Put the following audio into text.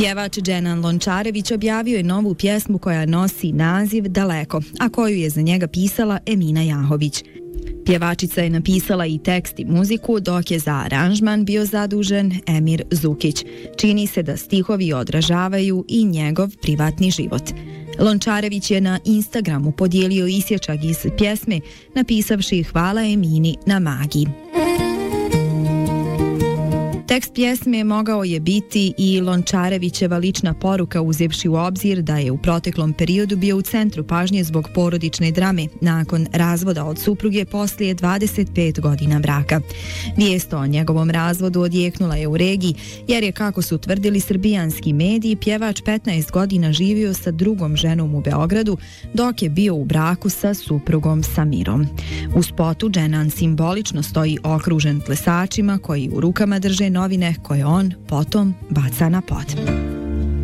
Pjevač Dženan Lončarević objavio je novu pjesmu koja nosi naziv Daleko, a koju je za njega pisala Emina Jahović. Pjevačica je napisala i tekst i muziku, dok je za aranžman bio zadužen Emir Zukić. Čini se da stihovi odražavaju i njegov privatni život. Lončarević je na Instagramu podijelio isječak iz pjesme, napisavši hvala Emini na magiji. Tekst pjesme mogao je biti i Lončarevićeva lična poruka, uzevši u obzir da je u proteklom periodu bio u centru pažnje zbog porodične drame nakon razvoda od supruge poslije 25 godina braka. Vijest o njegovom razvodu odjeknula je u regiji, jer je, kako su tvrdili srbijanski mediji, pjevač 15 godina živio sa drugom ženom u Beogradu, dok je bio u braku sa suprugom Samirom. U spotu Dženan simbolično stoji okružen plesačima koji u rukama drže novine koje on potom baca na pod.